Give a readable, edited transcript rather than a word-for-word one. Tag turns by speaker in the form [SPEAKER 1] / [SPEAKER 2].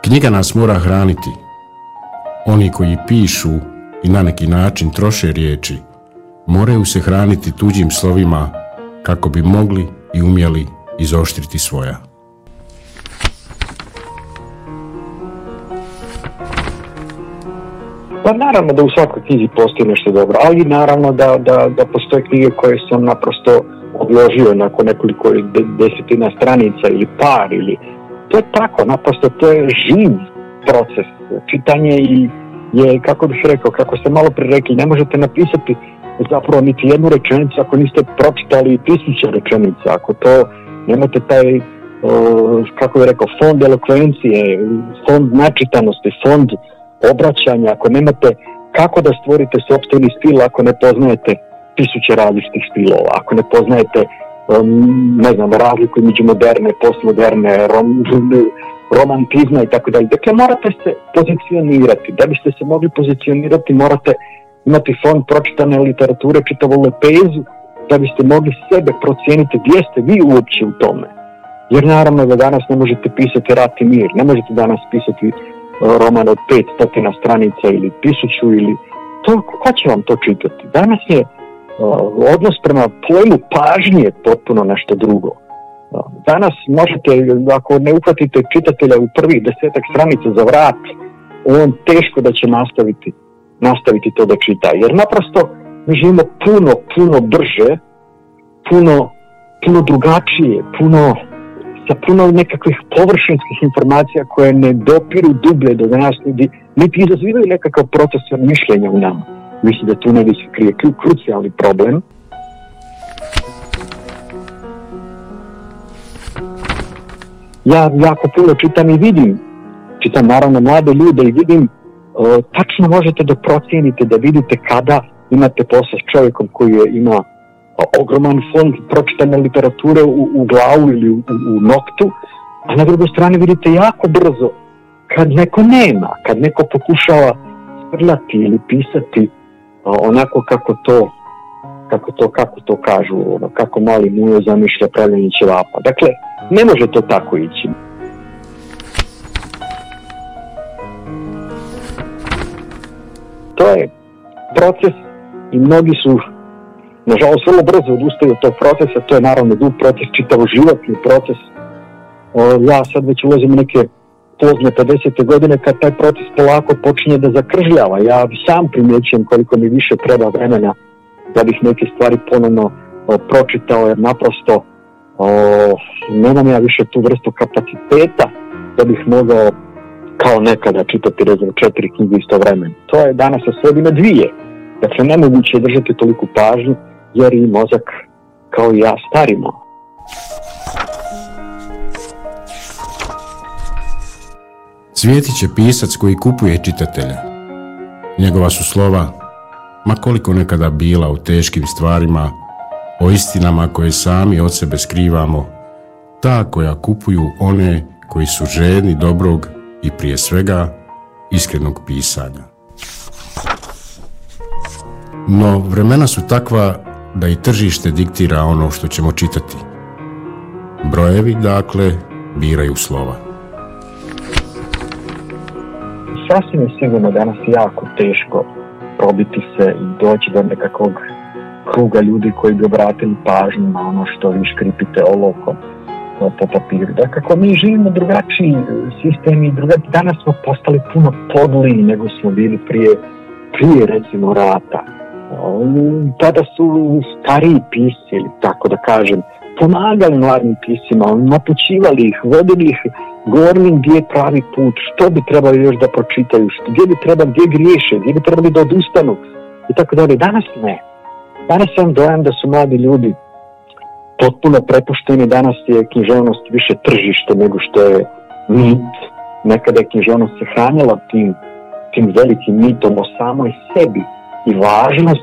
[SPEAKER 1] Knjiga nas mora hraniti. Oni koji pišu i na neki način troše riječi, moraju se hraniti tuđim slovima kako bi mogli i umjeli izoštriti svoja.
[SPEAKER 2] Pa naravno da u svakoj knjizi postoji nešto dobro, ali naravno da postoje knjige koje sam naprosto odložio nakon nekoliko desetina stranica ili par, ili to je tako, naprosto to je živ proces. Čitanje je, kako bih rekao, kako ste malo prije rekli, ne možete napisati zapravo niti jednu rečenicu ako niste pročitali 1000 rečenica, ako to nemate taj, kako bih rekao, fond elokvencije, fond načitanosti, fond obraćanja, ako nemate kako da stvorite sopstveni stil, ako ne poznajete 1000 različitih stilova, ako ne poznajete razliku između moderne, postmoderne, romantizma i tako dalje. Dakle, morate se pozicionirati. Da biste se mogli pozicionirati, morate imati fond pročitane literature, čitavu lepezu, da biste mogli sebe procijeniti gdje ste vi uopće u tome. Jer naravno da danas ne možete pisati Rat i mir, ne možete danas pisati roman od 500 stranica ili 1000 ili to, ko će vam to čitati? Danas je odnos prema pojmu pažnje potpuno nešto drugo. Danas možete, ako ne uhvatite čitatelja u prvih 10 stranica za vrat, on teško da će nastaviti to da čita. Jer naprosto mi živimo puno brže, puno drugačije, sa puno nekakvih površinskih informacija koje ne dopiru dublje do nas, niti izazivaju nekakav proces mišljenja u nama. Mislim da tu negdje se krije krucijalni problem. Ja jako puno čitam i vidim, čitam naravno mlade ljude i vidim, tačno možete da procijenite, da vidite kada imate posao s čovjekom koji ima ogroman fond pročitane literature u glavu ili u noktu, a na drugoj strani vidite jako brzo kad neko nema, kad neko pokušava sprljati ili pisati onako kako to kažu, kako mali mujo zamišlja pravljenje ćevapa. Dakle, ne može to tako ići. To je proces i mnogi su, nažalost, vrlo brzo odustaju od tog procesa. To je naravno dug proces, čitavoživotni proces. Ja sad već ulazim u neke pozne 50. godine kad taj proces polako počinje da zakržljava. Ja sam primjećujem koliko mi više treba vremena da bih neke stvari ponovno pročitao, jer naprosto nemam ja više tu vrstu kapaciteta da bih mogao kao nekada čitati, recimo, 4 knjige istovremeno. To je danas sa svodi na 2. Dakle, nemoguće je držati toliku pažnju, jer i mozak, kao i ja, starimo.
[SPEAKER 1] Cvjetit će pisac koji kupuje čitatelja. Njegova su slova, ma koliko nekada bila u teškim stvarima, o istinama koje sami od sebe skrivamo, ta koja kupuju one koji su žedni dobrog i prije svega iskrenog pisanja. No, vremena su takva da i tržište diktira ono što ćemo čitati. Brojevi, dakle, biraju slova.
[SPEAKER 2] Sasvim je sigurno danas jako teško probiti se i doći do nekakvog kruga ljudi koji bi obratili pažnju na ono što vi škripite olovkom po papiru. Da kako mi živimo drugačiji sistem i danas smo postali puno podliji nego smo bili prije recimo rata. Tada su stariji pisci, ili tako da kažem, pomagali mladim piscima, napućivali ih, vodili ih, govorili gdje je pravi put, što bi trebali još da pročitaju, gdje griješe, gdje bi trebali da odustanu i tako dalje. Danas ne. Danas sam dojam da su mladi ljudi potpuno prepušteni. Danas je književnost više tržište nego što je mit. Nekada je književnost se hranjala tim velikim mitom o samoj sebi i važnost